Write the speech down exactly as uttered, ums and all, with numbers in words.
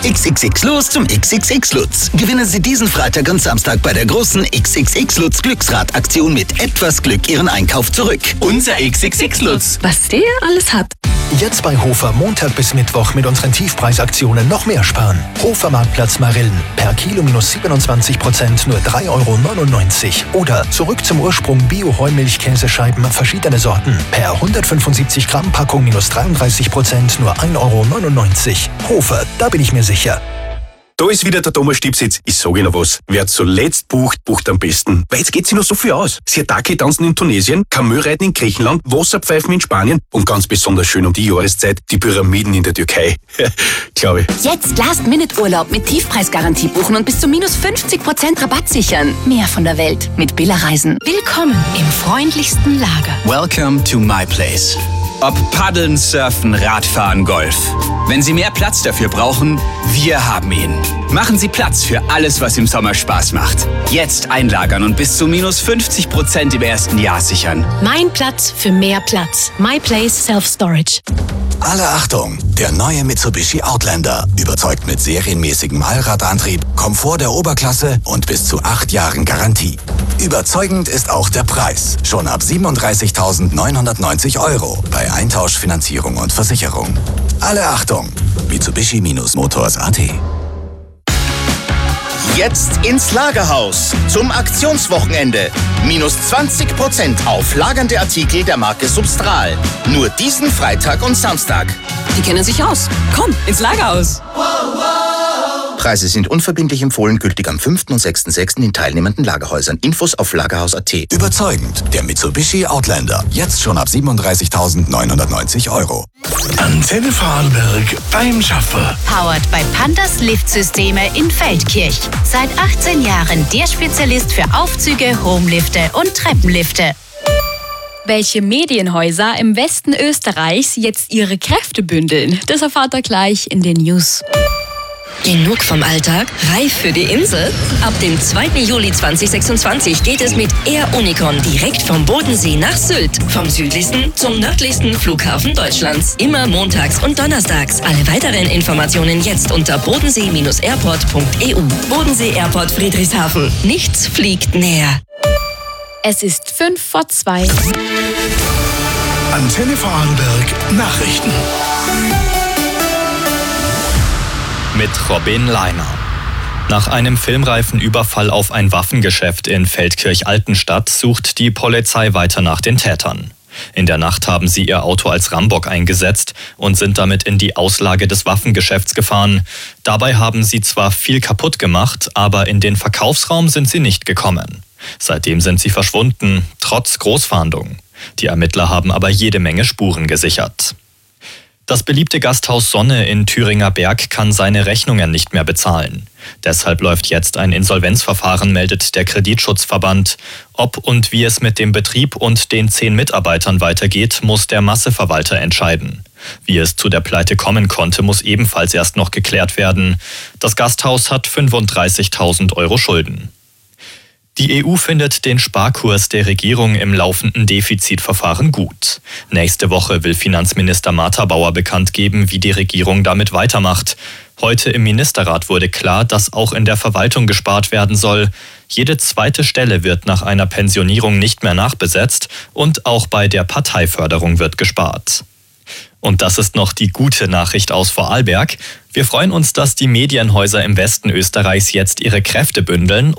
X X X los zum X X X Lutz. Gewinnen Sie diesen Freitag und Samstag bei der großen X X X Lutz Glücksrad-Aktion mit etwas Glück Ihren Einkauf zurück. Unser X X X Lutz. Was der alles hat. Jetzt bei Hofer Montag bis Mittwoch mit unseren Tiefpreisaktionen noch mehr sparen. Hofer Marktplatz Marillen. Per Kilo minus siebenundzwanzig Prozent nur drei Euro neunundneunzig. Oder zurück zum Ursprung Bio-Heumilch-Käsescheiben verschiedene Sorten. Per hundertfünfundsiebzig Gramm Packung minus dreiunddreißig Prozent nur ein Euro neunundneunzig. Hofer, da bin ich mir sicher. Da ist wieder der Thomas Stipsitz. Ich sage Ihnen was. Wer zuletzt bucht, bucht am besten. Weil jetzt geht sich noch so viel aus. Siatake tanzen in Tunesien, Kamelreiten in Griechenland, Wasserpfeifen in Spanien und ganz besonders schön um die Jahreszeit die Pyramiden in der Türkei. Glaube ich. Jetzt Last-Minute-Urlaub mit Tiefpreisgarantie buchen und bis zu minus fünfzig Prozent Rabatt sichern. Mehr von der Welt mit Billa Reisen. Willkommen im freundlichsten Lager. Welcome to my place. Ob Paddeln, Surfen, Radfahren, Golf. Wenn Sie mehr Platz dafür brauchen, wir haben ihn. Machen Sie Platz für alles, was im Sommer Spaß macht. Jetzt einlagern und bis zu minus fünfzig Prozent im ersten Jahr sichern. Mein Platz für mehr Platz. My Place Self Storage. Alle Achtung! Der neue Mitsubishi Outlander überzeugt mit serienmäßigem Allradantrieb, Komfort der Oberklasse und bis zu acht Jahren Garantie. Überzeugend ist auch der Preis. Schon ab siebenunddreißigtausendneunhundertneunzig Euro bei Eintausch, Finanzierung und Versicherung. Alle Achtung! Mitsubishi-Motors Punkt a t. Jetzt ins Lagerhaus zum Aktionswochenende. Minus zwanzig Prozent auf lagernde Artikel der Marke Substral. Nur diesen Freitag und Samstag. Die kennen sich aus. Komm, ins Lagerhaus. Preise sind unverbindlich empfohlen, gültig am fünften und sechsten sechsten in teilnehmenden Lagerhäusern. Infos auf lagerhaus Punkt a t. Überzeugend. Der Mitsubishi Outlander. Jetzt schon ab siebenunddreißigtausendneunhundertneunzig Euro. Antenne Vorarlberg beim Schaffer. Powered bei Pandas Liftsysteme in Feldkirch. Seit achtzehn Jahren der Spezialist für Aufzüge, Homelifte und Treppenlifte. Welche Medienhäuser im Westen Österreichs jetzt ihre Kräfte bündeln, das erfahrt ihr gleich in den News. Genug vom Alltag? Reif für die Insel? Ab dem zweiten Juli zweitausendsechsundzwanzig geht es mit Air Unicon direkt vom Bodensee nach Sylt. Vom südlichsten zum nördlichsten Flughafen Deutschlands. Immer montags und donnerstags. Alle weiteren Informationen jetzt unter bodensee airport punkt e u. Bodensee Airport Friedrichshafen. Nichts fliegt näher. Es ist fünf vor zwei. Antenne Vorarlberg Nachrichten. Mit Robin Leiner. Nach einem filmreifen Überfall auf ein Waffengeschäft in Feldkirch-Altenstadt sucht die Polizei weiter nach den Tätern. In der Nacht haben sie ihr Auto als Rambock eingesetzt und sind damit in die Auslage des Waffengeschäfts gefahren. Dabei haben sie zwar viel kaputt gemacht, aber in den Verkaufsraum sind sie nicht gekommen. Seitdem sind sie verschwunden, trotz Großfahndung. Die Ermittler haben aber jede Menge Spuren gesichert. Das beliebte Gasthaus Sonne in Thüringer Berg kann seine Rechnungen nicht mehr bezahlen. Deshalb läuft jetzt ein Insolvenzverfahren, meldet der Kreditschutzverband. Ob und wie es mit dem Betrieb und den zehn Mitarbeitern weitergeht, muss der Masseverwalter entscheiden. Wie es zu der Pleite kommen konnte, muss ebenfalls erst noch geklärt werden. Das Gasthaus hat fünfunddreißigtausend Euro Schulden. Die E U findet den Sparkurs der Regierung im laufenden Defizitverfahren gut. Nächste Woche will Finanzminister Martha Bauer bekannt geben, wie die Regierung damit weitermacht. Heute im Ministerrat wurde klar, dass auch in der Verwaltung gespart werden soll. Jede zweite Stelle wird nach einer Pensionierung nicht mehr nachbesetzt und auch bei der Parteiförderung wird gespart. Und das ist noch die gute Nachricht aus Vorarlberg. Wir freuen uns, dass die Medienhäuser im Westen Österreichs jetzt ihre Kräfte bündeln